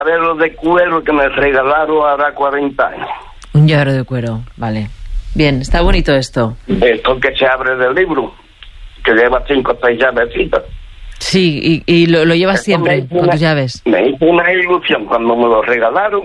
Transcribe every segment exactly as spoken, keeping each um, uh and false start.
llavero de cuero que me regalaron ahora cuarenta años. Un llavero de cuero, vale. Bien, está bonito esto. Esto que se abre del libro, que lleva cinco o seis llavecitas. Sí, y, y lo, lo llevas siempre con tus llaves. Me hizo una ilusión cuando me lo regalaron.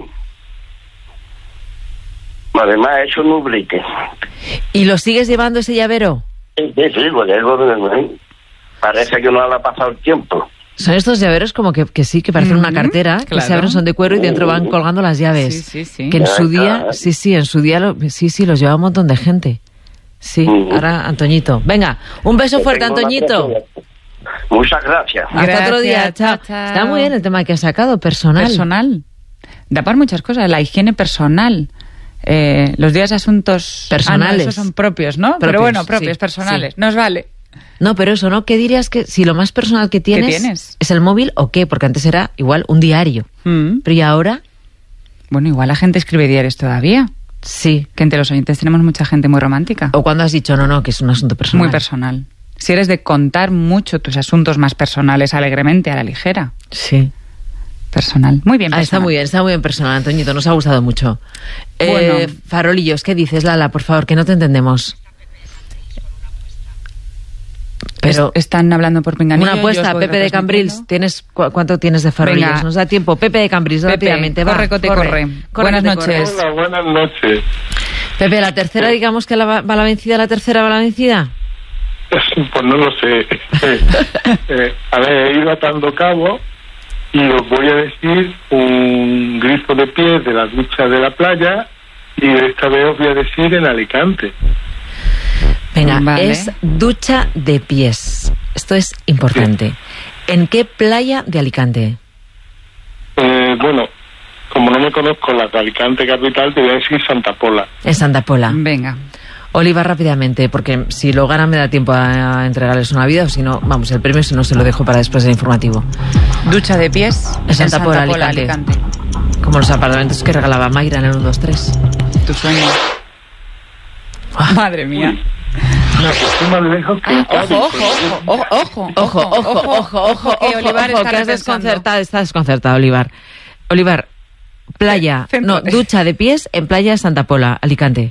Además, he hecho un ubrique. ¿Y lo sigues llevando ese llavero? Sí, sí, sí, lo llevo. Parece que no le ha pasado el tiempo. Son estos llaveros como que, que sí, que parecen mm-hmm, una cartera, claro. Que se abren, son de cuero y dentro van colgando las llaves. Sí, sí, sí. Que en su día, sí, sí, en su día, lo, sí, sí, los lleva un montón de gente. Sí, mm-hmm. Ahora Antoñito. Venga, un beso fuerte, Antoñito. Muchas gracias. Hasta gracias, otro día, chao. chao. Está muy bien el tema que has sacado, personal. Personal. Da para muchas cosas, la higiene personal. Eh, los días de asuntos personales. Ah, no, esos son propios, ¿no? Propios, pero bueno, propios, sí, personales. Sí. Nos vale. No, pero eso, ¿no? ¿Qué dirías que si lo más personal que tienes, ¿Qué tienes? es el móvil o qué? Porque antes era igual un diario. Mm. Pero ¿y ahora? Bueno, igual la gente escribe diarios todavía. Sí. Que entre los oyentes tenemos mucha gente muy romántica. O cuando has dicho, no, no, que es un asunto personal. Muy personal. Si eres de contar mucho tus asuntos más personales alegremente, a la ligera. Sí. Personal. Muy bien, personal. Ah, está muy bien, está muy bien personal, Antoñito. Nos ha gustado mucho. Bueno. Eh, farolillos, ¿qué dices, Lala? Por favor, que no te entendemos. Pero están hablando por pinganillo. Una apuesta, Pepe de Cambrils. ¿Tienes cu- ¿Cuánto tienes de farolillos? Venga. Nos da tiempo. Pepe de Cambrils, Pepe, rápidamente. corre, va, cote, corre. corre. corre Buenas cote, noches. Hola, buenas noches. Pepe, ¿la tercera, digamos que la va, va la vencida, la tercera va la vencida? Pues no lo sé. eh, a ver, he ido atando cabo y os voy a decir un grifo de pies de la ducha de la playa y esta vez os voy a decir en Alicante. Venga, Vale. Es ducha de pies. Esto es importante. Sí. ¿En qué playa de Alicante? Eh, bueno, como no me conozco la de Alicante capital, te voy a decir Santa Pola. En Santa Pola. Venga. Oliva, rápidamente, porque si lo gana me da tiempo a, a entregarles una vida, o si no, vamos, el premio si no se lo dejo para después del informativo. Ducha de pies en Santa, Santa Pola, Pola, Alicante. Alicante. Como los apartamentos que regalaba Mayra en el uno, dos, tres. Tu sueño. Ah. Madre mía. No, pues más lejos que ah, ojo, ojo, ojo, ojo, ojo, ojo, ojo, ojo, que Olivar ojo, está que has desconcertado, está desconcertado, Olivar. Olivar, playa, eh, no, ducha de pies en playa de Santa Pola, Alicante.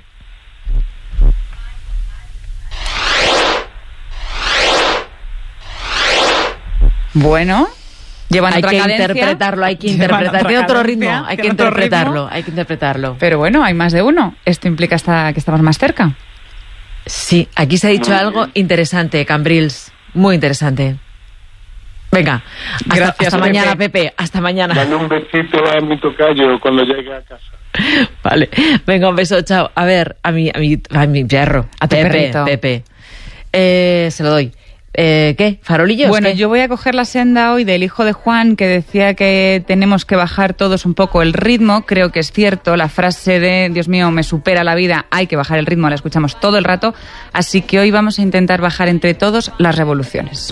Bueno, llevan hay otra que cadencia. interpretarlo, hay que interpretarlo, tiene otro ritmo, hay que interpretarlo, ritmo. hay que interpretarlo. Pero bueno, hay más de uno. Esto implica hasta que estamos más cerca. Sí, aquí se ha dicho algo interesante, Cambrils, muy interesante. Venga, hasta, Gracias, hasta Pepe. mañana, Pepe, hasta mañana. Dale un besito a mi tocayo cuando llegue a casa. Vale, venga, un beso, chao. A ver, a mi, a mi, a mi perro, a tu Pepe, perrito. Pepe. Eh, se lo doy. Eh, ¿Qué? ¿Farolillos? Bueno, ¿qué? yo voy a coger la senda hoy del hijo de Juan, que decía que tenemos que bajar todos un poco el ritmo. Creo que es cierto, la frase de Dios mío, me supera la vida, hay que bajar el ritmo, la escuchamos todo el rato. Así que hoy vamos a intentar bajar entre todos las revoluciones.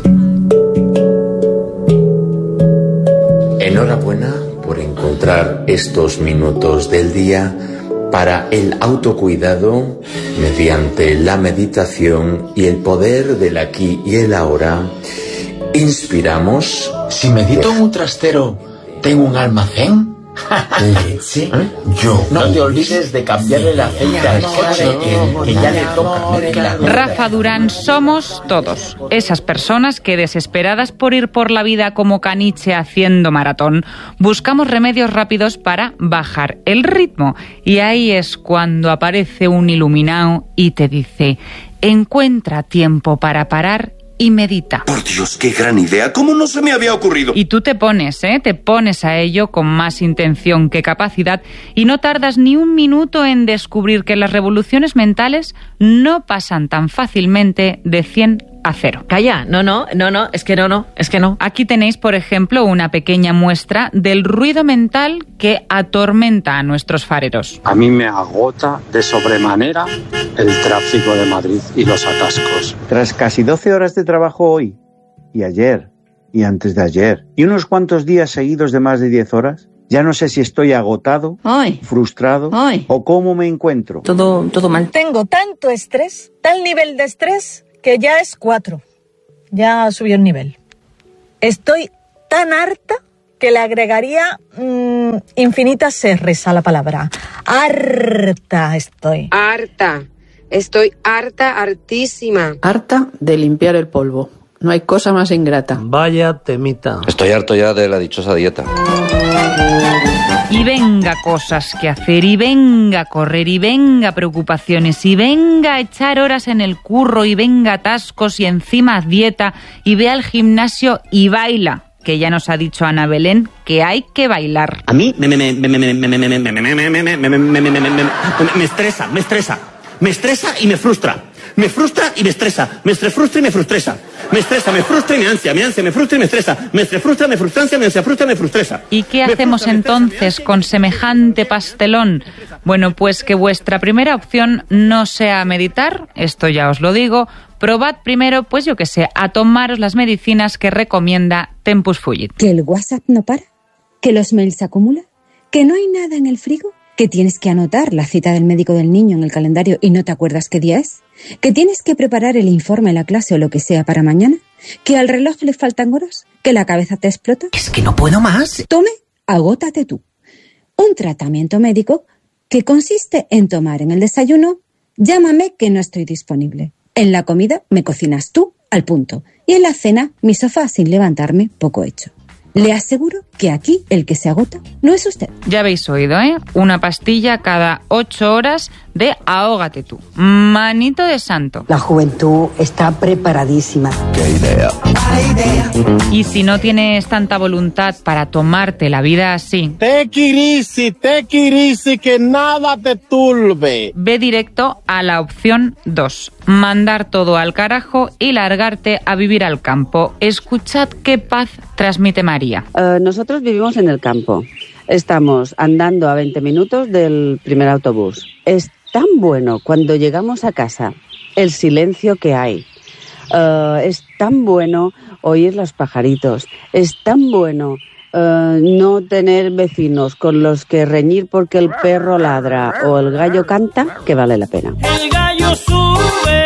Enhorabuena por encontrar estos minutos del día para el autocuidado mediante la meditación y el poder del aquí y el ahora. Inspiramos. Si medito en un trastero, ¿tengo un almacén? ¿Sí? ¿Eh? Yo. No te olvides de cambiarle el aceite al coche, que, que ya le toca. Rafa Durán, somos todos esas personas que, desesperadas por ir por la vida como caniche haciendo maratón, buscamos remedios rápidos para bajar el ritmo. Y ahí es cuando aparece un iluminado y te dice: encuentra tiempo para parar y medita. Por Dios, qué gran idea. ¿Cómo no se me había ocurrido? Y tú te pones, ¿eh? Te pones a ello con más intención que capacidad y no tardas ni un minuto en descubrir que las revoluciones mentales no pasan tan fácilmente de cien a cero. Calla, no, no, no, no, es que no, no, es que no. Aquí tenéis, por ejemplo, una pequeña muestra del ruido mental que atormenta a nuestros fareros. A mí me agota de sobremanera el tráfico de Madrid y los atascos. Tras casi doce horas de trabajo hoy, y ayer, y antes de ayer, y unos cuantos días seguidos de más de diez horas, ya no sé si estoy agotado, Ay. frustrado, Ay. o cómo me encuentro. Todo, todo mal. Tengo tanto estrés, tal nivel de estrés, que ya es cuatro. Ya subió el nivel. Estoy tan harta que le agregaría mmm, infinitas erres a la palabra. Harta estoy. Harta. Estoy harta, hartísima. Harta de limpiar el polvo. No hay cosa más ingrata. Vaya temita. Estoy harto ya de la dichosa dieta. Y venga cosas que hacer, y venga a correr, y venga preocupaciones, y venga a echar horas en el curro, y venga atascos, y encima dieta, y ve al gimnasio y baila, que ya nos ha dicho Ana Belén que hay que bailar. A mí me me me me me me me me me me me me me me me me estresa, me estresa, me estresa y me frustra. Me frustra y me estresa, me frustra y me frustresa. Me estresa, me frustra y me ansia, me ansia, me frustra y me estresa. Me frustra, me frustrancia, me ansia, frustra y me frustresa. ¿Y qué hacemos entonces con semejante pastelón? Bueno, pues que vuestra primera opción no sea meditar, esto ya os lo digo. Probad primero, pues yo que sé, a tomaros las medicinas que recomienda Tempus Fugit. ¿Que el WhatsApp no para? ¿Que los mails se acumulan? ¿Que no hay nada en el frigo? ¿Que tienes que anotar la cita del médico del niño en el calendario y no te acuerdas qué día es? ¿Que tienes que preparar el informe en la clase o lo que sea para mañana? ¿Que al reloj le faltan horas? ¿Que la cabeza te explota? Es que no puedo más. Tome, agótate tú. Un tratamiento médico que consiste en tomar en el desayuno, llámame que no estoy disponible. En la comida me cocinas tú, al punto. Y en la cena, mi sofá sin levantarme, poco hecho. Le aseguro que aquí el que se agota no es usted. Ya habéis oído, ¿eh? Una pastilla cada ocho horas de ahógate tú. Manito de santo. La juventud está preparadísima. ¡Qué idea! Y si no tienes tanta voluntad para tomarte la vida así... Take it easy, take it easy, que nada te turbe. Ve directo a la opción dos. Mandar todo al carajo y largarte a vivir al campo. Escuchad qué paz transmite María. Uh, nosotros vivimos en el campo. Estamos andando a veinte minutos del primer autobús. Es tan bueno cuando llegamos a casa el silencio que hay. Uh, es tan bueno oír los pajaritos. Es tan bueno uh, no tener vecinos con los que reñir porque el perro ladra o el gallo canta, que vale la pena. El gallo sube.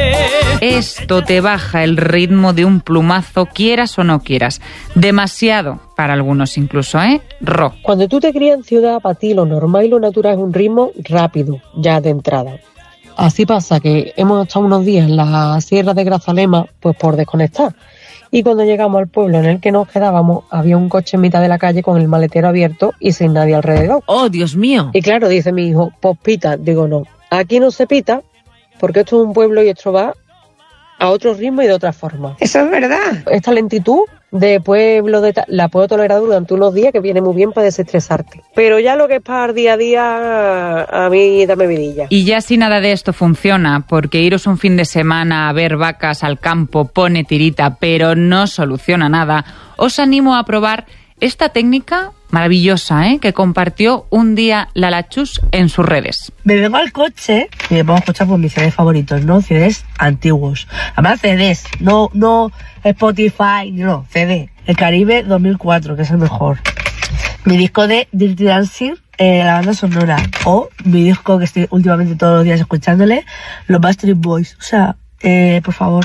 Esto te baja el ritmo de un plumazo, quieras o no quieras. Demasiado, para algunos incluso, ¿eh? Rock. Cuando tú te crías en ciudad, para ti lo normal y lo natural es un ritmo rápido, ya de entrada. Así pasa que hemos estado unos días en la sierra de Grazalema, pues por desconectar. Y cuando llegamos al pueblo en el que nos quedábamos, había un coche en mitad de la calle con el maletero abierto y sin nadie alrededor. ¡Oh, Dios mío! Y claro, dice mi hijo, pues pita. Digo, no, aquí no se pita, porque esto es un pueblo y esto va a otro ritmo y de otra forma. Eso es verdad. Esta lentitud de pueblo de ta- la puedo tolerar durante unos días, que viene muy bien para desestresarte. Pero ya lo que es para el día a día, a mí dame vidilla. Y ya si nada de esto funciona, porque iros un fin de semana a ver vacas al campo pone tirita, pero no soluciona nada, os animo a probar esta técnica maravillosa, ¿eh? Que compartió un día Lala Chus en sus redes. Me vengo al coche y me pongo a escuchar pues, mis C Ds favoritos, ¿no? C Ds antiguos. Además C Ds, no, no Spotify, no, C D. El Caribe dos mil cuatro, que es el mejor. Mi disco de Dirty Dancing, eh, la banda sonora. O mi disco que estoy últimamente todos los días escuchándole, los Backstreet Boys. O sea, eh, por favor...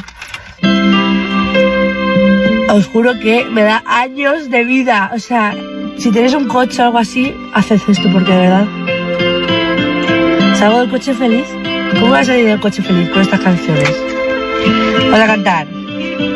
Os juro que me da años de vida. O sea, si tenéis un coche o algo así, haced esto porque de verdad... ¿Salgo del coche feliz? ¿Cómo voy a salir del coche feliz con estas canciones? Vamos a cantar.